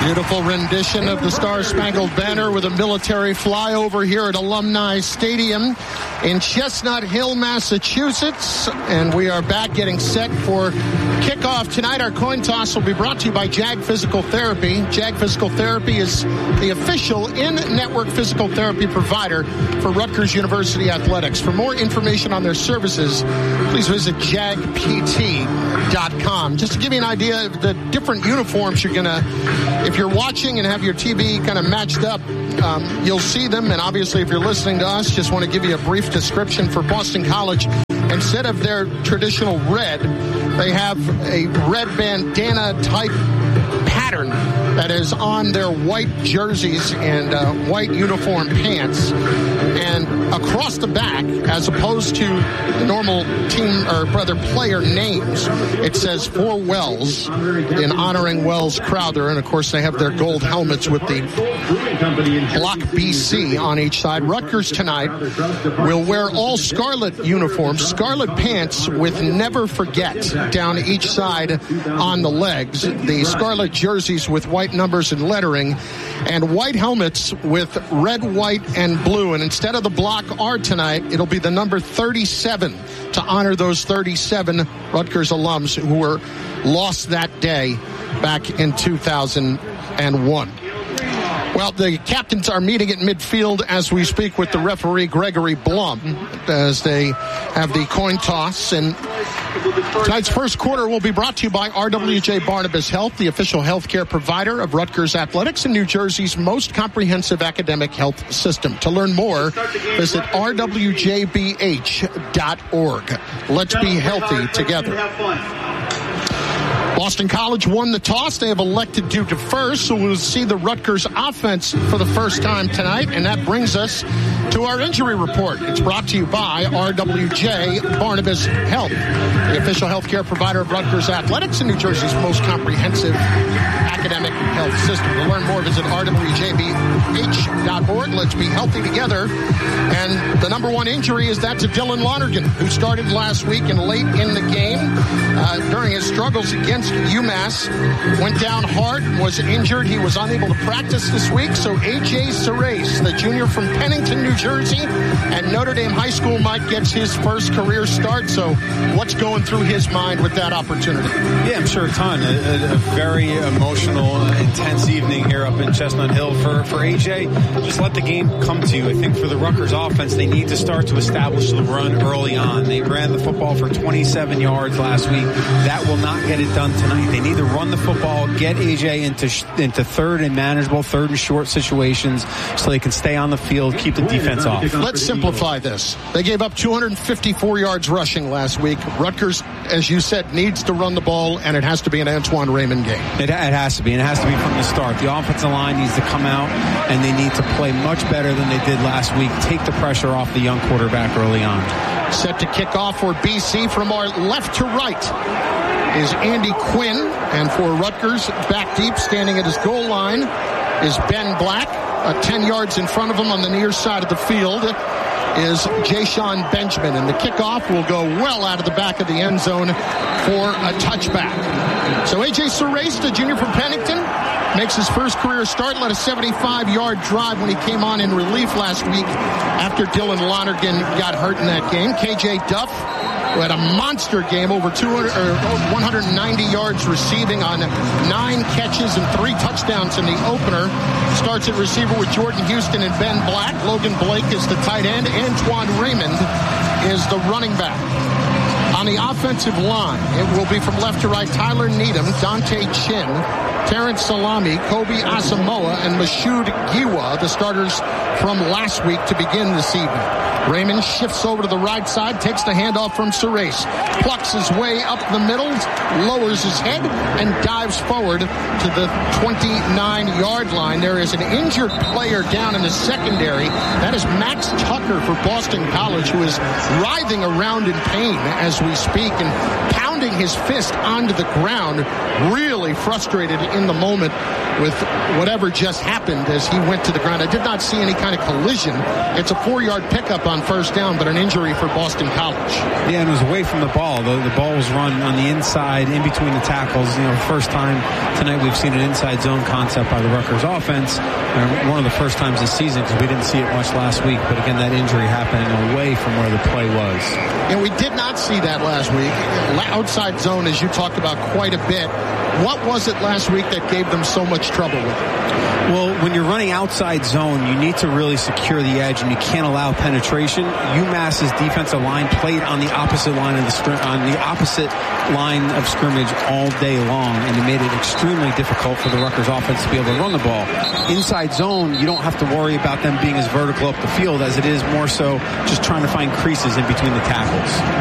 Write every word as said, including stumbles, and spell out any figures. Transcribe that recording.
Beautiful rendition of the Star-Spangled Banner with a military flyover here at Alumni Stadium in Chestnut Hill, Massachusetts. And we are back getting set for kickoff tonight. Our coin toss will be brought to you by Jag Physical Therapy. Jag Physical Therapy is the official in-network physical therapy provider for Rutgers University Athletics. For more information on their services, please visit jag p t dot com. Just to give you an idea of the different uniforms you're going to, if you're watching and have your T V kind of matched up, um, you'll see them. And obviously, if you're listening to us, just want to give you a brief description for Boston College. Instead of their traditional red, they have a red bandana type pattern that is on their white jerseys and uh, white uniform pants. And across the back, as opposed to the normal team or brother player names, it says for Wells in honoring Wells Crowther. And of course, they have their gold helmets with the Block B C on each side. Rutgers tonight will wear all scarlet uniforms, scarlet pants with Never Forget down each side on the legs, the scarlet jerseys with white numbers and lettering, and white helmets with red, white, and blue. And instead of the Block R tonight, it'll be the number thirty-seven to honor those thirty-seven Rutgers alums who were lost that day back in two thousand one. Well, the captains are meeting at midfield as we speak with the referee, Gregory Blum, as they have the coin toss. And tonight's first quarter will be brought to you by R W J Barnabas Health, the official healthcare provider of Rutgers Athletics and New Jersey's most comprehensive academic health system. To learn more, visit r w j b h dot org. Let's be healthy together. Boston College won the toss. They have elected to defer, so we'll see the Rutgers offense for the first time tonight, and that brings us to our injury report. It's brought to you by R W J Barnabas Health, the official healthcare provider of Rutgers Athletics and New Jersey's most comprehensive academic health system. To learn more, visit r w j b h dot org. Let's be healthy together. And the number one injury is that to Dylan Lonergan, who started last week and late in the game uh, during his struggles against UMass, went down hard, was injured. He was unable to practice this week. So A J Surace, the junior from Pennington, New Jersey, and Notre Dame High School, might get his first career start. So what's going through his mind with that opportunity? Yeah, I'm sure a ton. A, a, a very emotional, intense evening here up in Chestnut Hill for, for A J. Just let the game come to you. I think for the Rutgers offense, they need to start to establish the run early on. They ran the football for twenty-seven yards last week. That will not get it done tonight. They need to run the football, get A J into into third and manageable, third and short situations so they can stay on the field, keep the defense off. Let's simplify this. They gave up two hundred fifty-four yards rushing last week. Rutgers, as you said, needs to run the ball, and it has to be an Antoine Raymond game. It, it has to be, and it has to be from the start. The offensive line needs to come out, and they need to play much better than they did last week. Take the pressure off the young quarterback early on. Set to kick off for B C from our left to right is Andy Quinn, and for Rutgers, back deep, standing at his goal line, is Ben Black. Uh, ten yards in front of him on the near side of the field is Jayshon Benjamin, and the kickoff will go well out of the back of the end zone for a touchback. So A J Surace, the junior from Pennington, makes his first career start, led a seventy-five yard drive when he came on in relief last week after Dylan Lonergan got hurt in that game. K J Duff, who had a monster game, over two hundred or one hundred ninety yards receiving on nine catches and three touchdowns in the opener. Starts at receiver with Jordan Houston and Ben Black. Logan Blake is the tight end. Antoine Raymond is the running back. On the offensive line, it will be from left to right: Tyler Needham, Dante Chin, Terrence Salami, Kobe Asamoah, and Mashoud Giwa, the starters from last week to begin this evening. Raymond shifts over to the right side, takes the handoff from Surace, plucks his way up the middle, lowers his head, and dives forward to the twenty-nine yard line. There is an injured player down in the secondary. That is Max Tucker for Boston College, who is writhing around in pain as we speak and pounding his fist onto the ground, really frustrated in the moment with whatever just happened as he went to the ground. I did not see any kind of collision. It's a four yard pickup on first down, but an injury for Boston College. Yeah, and it was away from the ball. The, the ball was run on the inside, in between the tackles. You know, first time Tonight we've seen an inside zone concept by the Rutgers offense. And one of the first times this season, because we didn't see it much last week. But again, that injury happening away from where the play was. And we did not see that last week. Outside zone, as you talked about quite a bit. What was it last week that gave them so much trouble with it? Well, when you're running outside zone, you need to really secure the edge, and you can't allow penetration. UMass's defensive line played on the opposite line of the scrim- on the opposite line of scrimmage all day long, and it made it extremely difficult for the Rutgers offense to be able to run the ball. Inside zone, you don't have to worry about them being as vertical up the field as it is more so just trying to find creases in between the tackles.